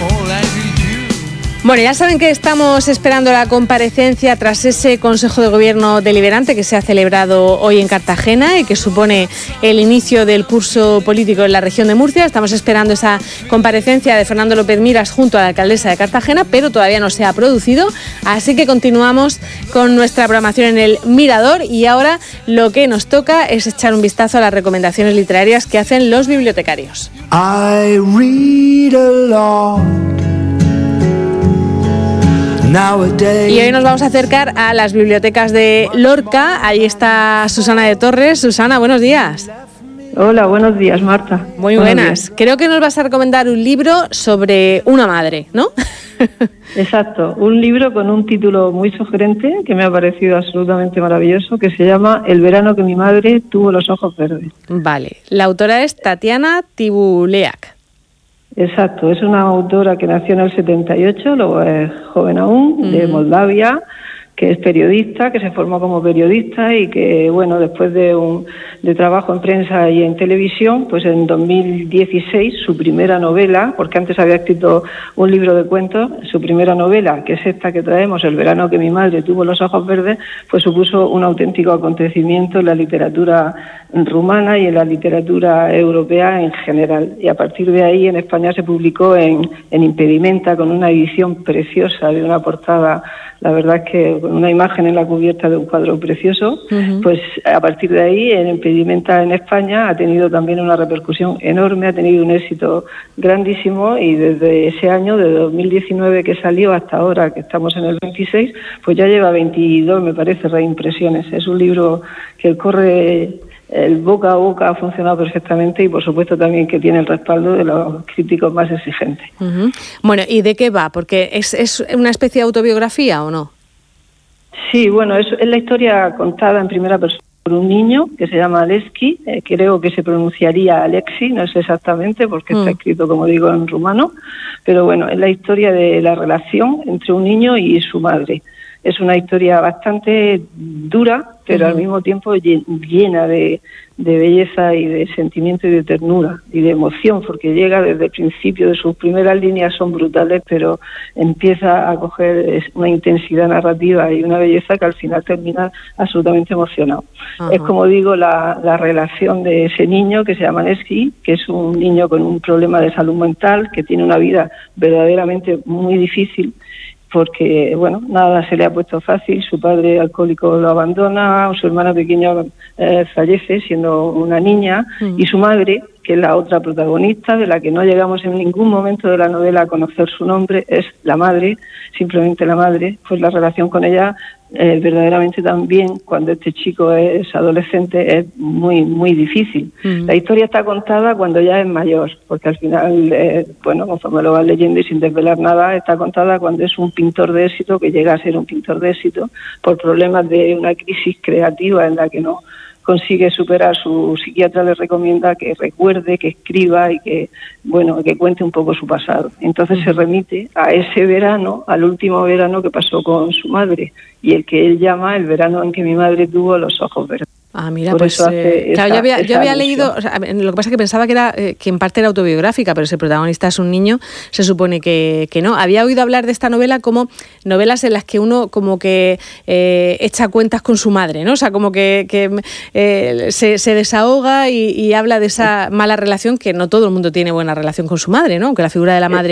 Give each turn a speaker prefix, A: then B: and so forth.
A: Bueno, ya saben que estamos esperando la comparecencia tras ese Consejo de Gobierno deliberante que se ha celebrado hoy en Cartagena y que supone el inicio del curso político en la región de Murcia. Estamos esperando esa comparecencia de Fernando López Miras junto a la alcaldesa de Cartagena, pero todavía no se ha producido, así que continuamos con nuestra programación en el Mirador y ahora lo que nos toca es echar un vistazo a las recomendaciones literarias que hacen los bibliotecarios.
B: I read a lot.
A: Y hoy nos vamos a acercar a las bibliotecas de Lorca. Ahí está Susana de Torres. Susana, buenos días.
C: Hola, buenos días, Marta.
A: Muy buenas. Creo que nos vas a recomendar un libro sobre una madre, ¿no?
C: Exacto, un libro con un título muy sugerente que me ha parecido absolutamente maravilloso, que se llama El verano que mi madre tuvo los ojos verdes.
A: Vale, la autora es Tatiana Tibuleac.
C: Exacto, es una autora que nació en el 78, luego es joven aún, de Moldavia, que es periodista, que se formó como periodista y que, bueno, después de trabajo en prensa y en televisión, pues en 2016 su primera novela, porque antes había escrito un libro de cuentos, su primera novela, que es esta que traemos, El verano que mi madre tuvo los ojos verdes, pues supuso un auténtico acontecimiento en la literatura rumana y en la literatura europea en general. Y a partir de ahí en España se publicó en Impedimenta con una edición preciosa de una portada, la verdad es que con una imagen en la cubierta de un cuadro precioso, pues a partir de ahí en Impedimenta en España ha tenido también una repercusión enorme, ha tenido un éxito grandísimo y desde ese año, de 2019 que salió hasta ahora, que estamos en el 26, pues ya lleva 22, me parece, reimpresiones. Es un libro que corre el boca a boca, ha funcionado perfectamente y por supuesto también que tiene el respaldo de los críticos más exigentes.
A: Bueno, ¿y de qué va? Porque ¿es una especie de autobiografía o no?
C: Sí, bueno, es la historia contada en primera persona por un niño que se llama Aleski, creo que se pronunciaría Alexi, no sé exactamente porque está escrito, como digo, en rumano, pero bueno, es la historia de la relación entre un niño y su madre. Es una historia bastante dura, pero al mismo tiempo llena de belleza y de sentimiento y de ternura y de emoción, porque llega desde el principio, de sus primeras líneas son brutales, pero empieza a coger una intensidad narrativa y una belleza que al final termina absolutamente emocionado. Es, como digo, la relación de ese niño que se llama Neski, que es un niño con un problema de salud mental, que tiene una vida verdaderamente muy difícil, porque, bueno, nada se le ha puesto fácil, su padre alcohólico lo abandona, su hermana pequeña fallece siendo una niña, y su madre, que es la otra protagonista, de la que no llegamos en ningún momento de la novela a conocer su nombre, es la madre, simplemente la madre, pues la relación con ella verdaderamente también, cuando este chico es adolescente, es muy, muy difícil. La historia está contada cuando ya es mayor, porque al final, bueno, conforme lo vas leyendo y sin desvelar nada, está contada cuando es un pintor de éxito, que llega a ser un pintor de éxito, por problemas de una crisis creativa en la que no consigue superar. Su psiquiatra le recomienda que recuerde, que escriba y que, bueno, que cuente un poco su pasado. Entonces se remite a ese verano, al último verano que pasó con su madre, y el que él llama el verano en que mi madre tuvo los ojos verdes.
A: Ah, mira, pues claro, yo había leído, o sea, lo que pasa es que pensaba que era que en parte era autobiográfica, pero si el protagonista es un niño, se supone que no. Había oído hablar de esta novela como novelas en las que uno como que echa cuentas con su madre, ¿no? O sea, como que se desahoga y habla de esa mala relación, que no todo el mundo tiene buena relación con su madre, ¿no? Aunque la figura de la madre